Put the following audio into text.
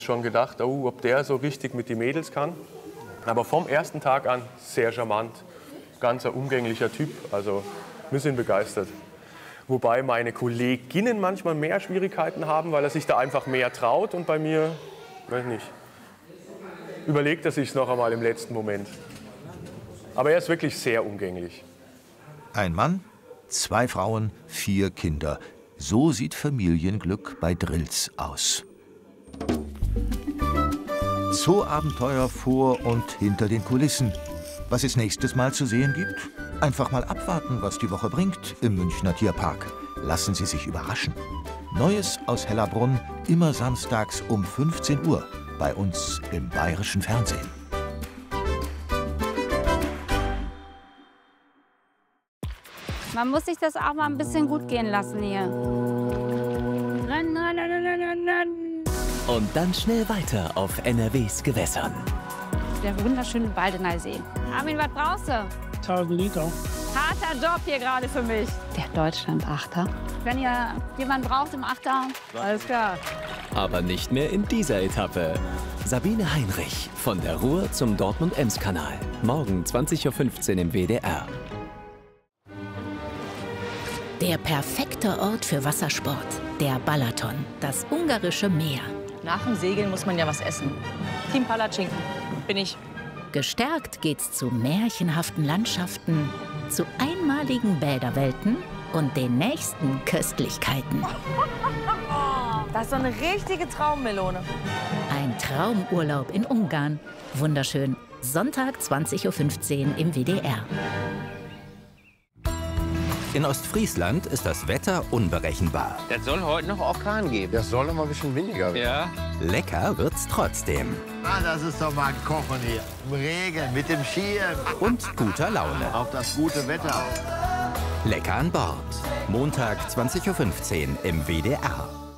Schon gedacht, oh, ob der so richtig mit den Mädels kann. Aber vom ersten Tag an sehr charmant, ganz ein umgänglicher Typ. Also wir sind begeistert. Wobei meine Kolleginnen manchmal mehr Schwierigkeiten haben, weil er sich da einfach mehr traut. Und bei mir, weiß nicht, überlegt er sich noch einmal im letzten Moment. Aber er ist wirklich sehr umgänglich. Ein Mann, 2 Frauen, 4 Kinder. So sieht Familienglück bei Drills aus. Zooabenteuer vor und hinter den Kulissen. Was es nächstes Mal zu sehen gibt? Einfach mal abwarten, was die Woche bringt im Münchner Tierpark. Lassen Sie sich überraschen. Neues aus Hellerbrunn, immer samstags um 15 Uhr bei uns im Bayerischen Fernsehen. Man muss sich das auch mal ein bisschen gut gehen lassen hier. Rennen, rennen, rennen, rennen, rennen. Und dann schnell weiter auf NRWs Gewässern. Der wunderschöne Waldener See. Armin, was brauchst du? 1000 Liter. Harter Job hier gerade für mich. Der Deutschland-Achter. Wenn ihr jemanden braucht im Achter, alles klar. Aber nicht mehr in dieser Etappe. Sabine Heinrich von der Ruhr zum Dortmund-Ems-Kanal. Morgen 20:15 Uhr im WDR. Der perfekte Ort für Wassersport. Der Balaton, das ungarische Meer. Nach dem Segeln muss man ja was essen. Team Palatschinken bin ich. Gestärkt geht's zu märchenhaften Landschaften, zu einmaligen Bäderwelten und den nächsten Köstlichkeiten. Das ist so eine richtige Traummelone. Ein Traumurlaub in Ungarn. Wunderschön. Sonntag 20:15 Uhr im WDR. In Ostfriesland ist das Wetter unberechenbar. Das soll heute noch Orkan geben. Das soll immer ein bisschen weniger werden. Ja. Lecker wird's trotzdem. Ah, das ist doch mal ein Kochen hier. Im Regen, mit dem Skiern. Und guter Laune. Auf das gute Wetter. Lecker an Bord. Montag 20:15 Uhr im WDR.